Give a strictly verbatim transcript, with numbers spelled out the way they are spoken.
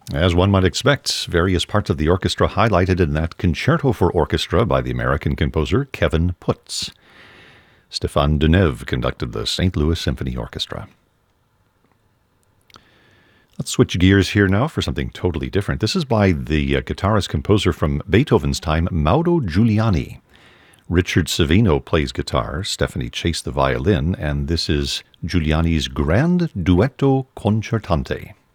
As one might expect, various parts of the orchestra highlighted in that concerto for orchestra by the American composer Kevin Putz. Stéphane Deneuve conducted the Saint Louis Symphony Orchestra. Let's switch gears here now for something totally different. This is by the uh, guitarist-composer from Beethoven's time, Mauro Giuliani. Richard Savino plays guitar, Stephanie Chase the violin, and this is Giuliani's Grand Duetto Concertante.